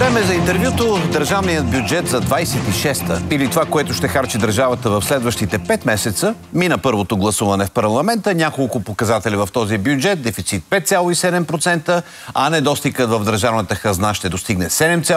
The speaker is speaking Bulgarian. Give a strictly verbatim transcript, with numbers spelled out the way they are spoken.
Време за интервюто. Държавният бюджет за двайсет и шеста, или това, което ще харчи държавата в следващите пет месеца, мина първото гласуване в парламента. Няколко показатели в този бюджет. Дефицит пет цяло и седем процента, а недостигът в държавната хазна ще достигне седем